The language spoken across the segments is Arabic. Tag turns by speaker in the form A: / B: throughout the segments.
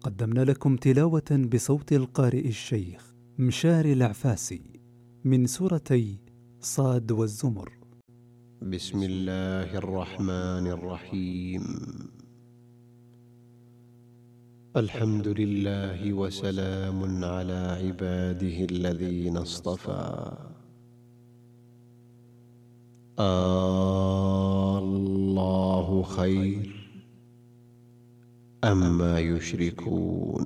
A: قدمنا لكم تلاوة بصوت القارئ الشيخ مشاري العفاسي من سورتي صاد والزمر.
B: بسم الله الرحمن الرحيم. الحمد لله وسلام على عباده الذين اصطفى. الله خير أما يشركون.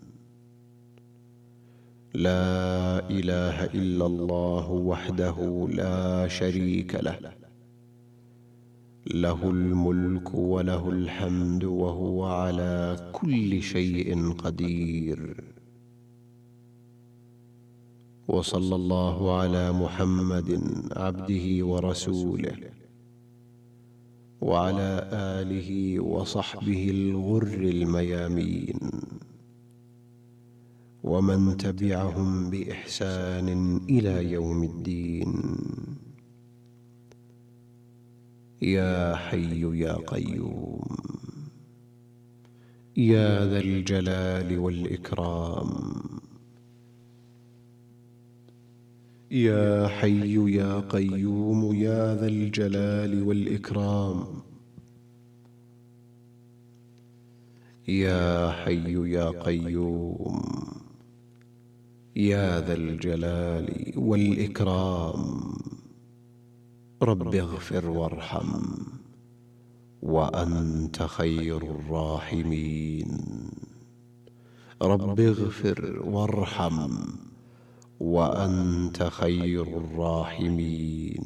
B: لا إله إلا الله وحده لا شريك له، له الملك وله الحمد وهو على كل شيء قدير. وصلى الله على محمد عبده ورسوله وعلى آله وصحبه الغر الميامين ومن تبعهم بإحسان إلى يوم الدين. يا حي يا قيوم يا ذا الجلال والإكرام. يا حي يا قيوم يا ذا الجلال والإكرام. يا حي يا قيوم يا ذا الجلال والإكرام. رب اغفر وارحم وأنت خير الراحمين. رب اغفر وارحم وأنت خير الراحمين.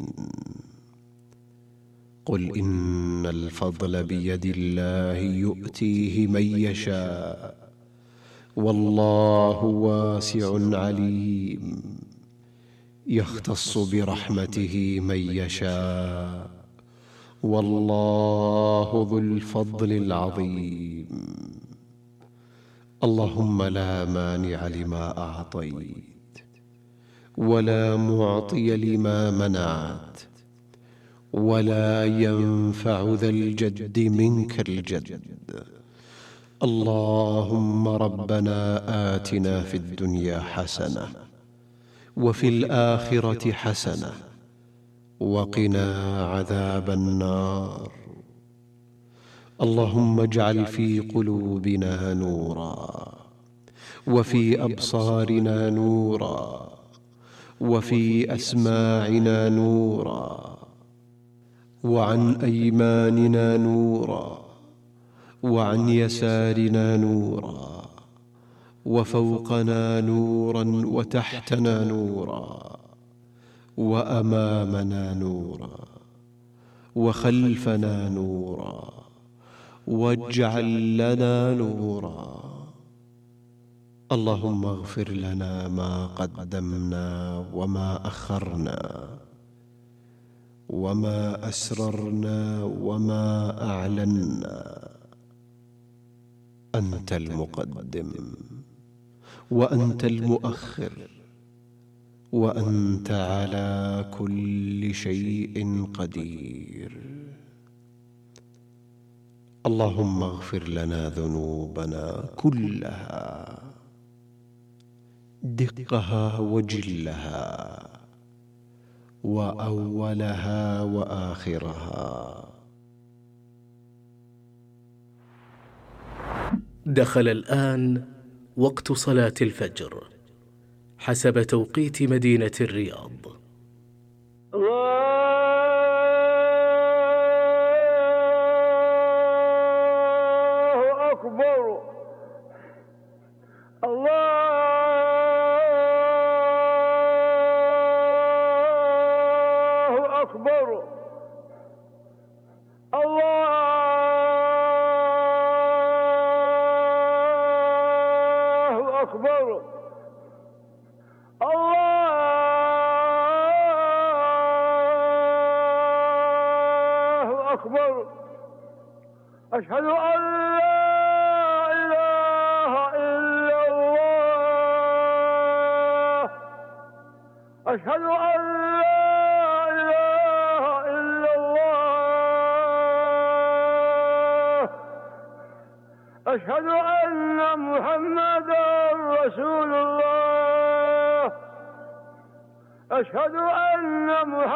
B: قل إن الفضل بيد الله يؤتيه من يشاء والله واسع عليم. يختص برحمته من يشاء والله ذو الفضل العظيم. اللهم لا مانع لما أعطيت ولا معطي لما منعت ولا ينفع ذا الجد منك الجد. اللهم ربنا آتنا في الدنيا حسنة وفي الآخرة حسنة وقنا عذاب النار. اللهم اجعل في قلوبنا نورا وفي أبصارنا نورا وفي أسماعنا نورا وعن أيماننا نورا وعن يسارنا نورا وفوقنا نورا وتحتنا نورا وأمامنا نورا وخلفنا نورا واجعل لنا نورا. اللهم اغفر لنا ما قدمنا وما أخرنا وما أسررنا وما أعلنا. أنت المقدم وأنت المؤخر وأنت على كل شيء قدير. اللهم اغفر لنا ذنوبنا كلها دقها وجلها وأولها وآخرها.
C: دخل الآن وقت صلاة الفجر حسب توقيت مدينة الرياض.
D: الله أكبر. الله أكبر. الله أكبر. الله أكبر. أشهد أن لا إله إلا الله. أشهد أن لا إله إلا الله. أشهد أن محمدا رسول الله. أشهد أن محمدا